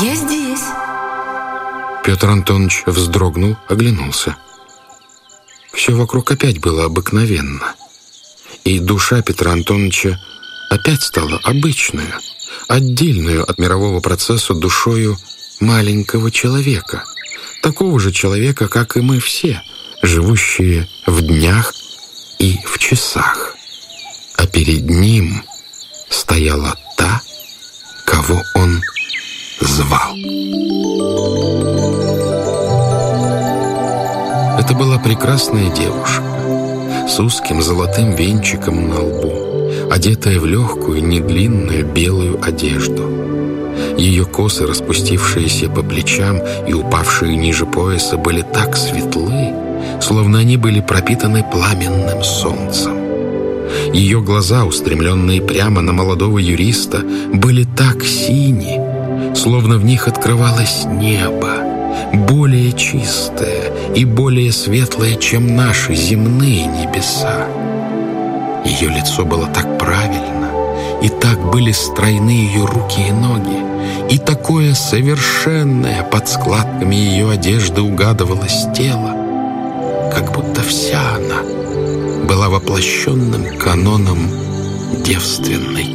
Я здесь. Петр Антонович вздрогнул, оглянулся. Все вокруг опять было обыкновенно. И душа Петра Антоновича опять стала обычную, отдельную от мирового процесса душою маленького человека. Такого же человека, как и мы все, живущие в днях и в часах. А перед ним стояла та, кого он звал. Это была прекрасная девушка с узким золотым венчиком на лбу, одетая в легкую, недлинную белую одежду. Ее косы, распустившиеся по плечам и упавшие ниже пояса, были так светлы, словно они были пропитаны пламенным солнцем. Ее глаза, устремленные прямо на молодого юриста, были так сини, словно в них открывалось небо, более чистое и более светлое, чем наши земные небеса. Ее лицо было так правильно, и так были стройны ее руки и ноги, и такое совершенное под складками ее одежды угадывалось тело, как будто вся она была воплощенным каноном девственной